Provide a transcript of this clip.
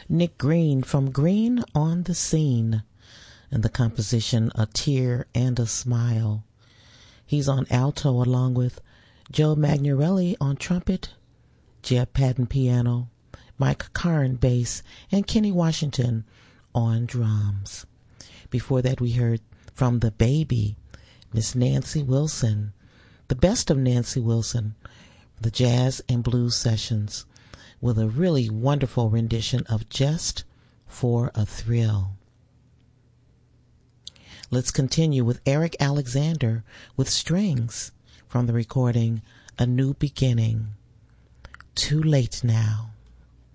Nick Green from Green on the Scene, and the composition A Tear and a Smile. He's on alto along with Joe Magnarelli on trumpet, Jeb Patton piano, Mike Karn bass, and Kenny Washington on drums. Before that, we heard from The Baby, Miss Nancy Wilson, the best of Nancy Wilson, the jazz and blues sessions, with a really wonderful rendition of Just for a Thrill. Let's continue with Eric Alexander with strings from the recording A New Beginning. Too Late Now.